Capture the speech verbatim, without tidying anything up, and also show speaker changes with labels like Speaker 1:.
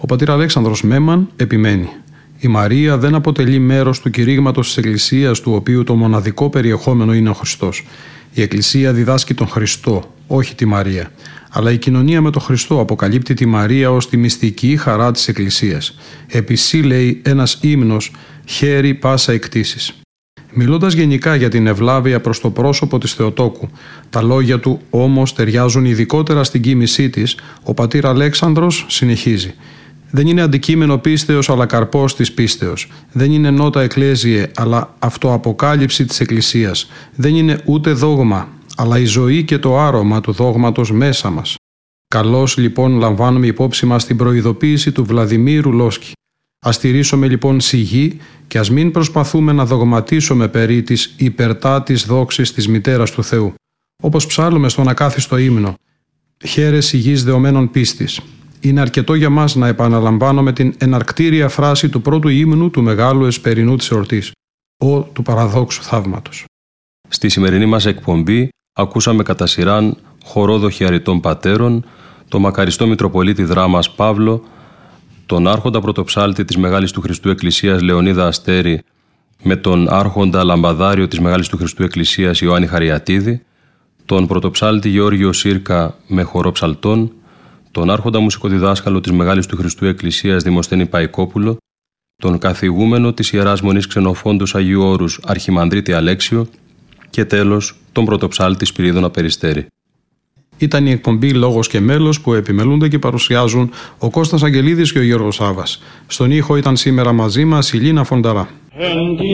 Speaker 1: Ο πατήρ Αλέξανδρος Μέμαν επιμένει. Η Μαρία δεν αποτελεί μέρος του κηρύγματος της Εκκλησίας, του οποίου το μοναδικό περιεχόμενο είναι ο Χριστός. Η Εκκλησία διδάσκει τον Χριστό, όχι τη Μαρία. Αλλά η κοινωνία με τον Χριστό αποκαλύπτει τη Μαρία ως τη μυστική χαρά της Εκκλησίας. Επισή, λέει ένας ύμνος, χέρι πάσα εκτίσεις. Μιλώντας γενικά για την ευλάβεια προς το πρόσωπο της Θεοτόκου, τα λόγια του όμως ταιριάζουν ειδικότερα στην κοίμησή της, ο πατήρ Αλέξανδρος συνεχίζει. Δεν είναι αντικείμενο πίστεως αλλά καρπός της πίστεως. Δεν είναι νότα εκκλέζιε αλλά αυτοαποκάλυψη της Εκκλησίας. Δεν είναι ούτε δόγμα αλλά η ζωή και το άρωμα του δόγματος μέσα μας. Καλώς λοιπόν λαμβάνουμε υπόψη μας την προειδοποίηση του Βλαδιμίρου Λόσκι. Ας τηρήσουμε λοιπόν σιγή και ας μην προσπαθούμε να δογματίσουμε περί της υπερτάτης δόξης της Μητέρας του Θεού. Όπως ψάλλουμε στον ακάθιστο ύμνο. Χαίρε σιγής δεωμένων πίστης. Είναι αρκετό για μας να επαναλαμβάνουμε την εναρκτήρια φράση του πρώτου ύμνου του Μεγάλου Εσπερινού της Εορτής, «Ο του παραδόξου θαύματος».
Speaker 2: Στη σημερινή μας εκπομπή ακούσαμε κατά σειράν χορό δοχιαριτών πατέρων, τον μακαριστό Μητροπολίτη Δράμας Παύλο, τον άρχοντα πρωτοψάλτη της Μεγάλης του Χριστού Εκκλησίας Λεωνίδα Αστέρη με τον άρχοντα λαμπαδάριο της Μεγάλης του Χριστού Εκκλησίας Ιωάννη Χαριατίδη, τον πρωτοψάλτη Γεώργιο Σύρκα με χορό ψαλτών, τον άρχοντα μουσικοδιδάσκαλο της Μεγάλης του Χριστού Εκκλησίας Δημοσθένη Παϊκόπουλο, τον καθηγούμενο της Ιεράς Μονής Ξενοφόντος Αγίου Όρους Αρχιμανδρίτη Αλέξιο και τέλος τον πρωτοψάλτη Σπυρίδωνα Περιστέρη.
Speaker 1: Ήταν η εκπομπή «Λόγος και μέλος» που επιμελούνται και παρουσιάζουν ο Κώστας Αγγελίδης και ο Γιώργος Σάβας. Στον ήχο ήταν σήμερα μαζί μας η Λίνα Φονταρά.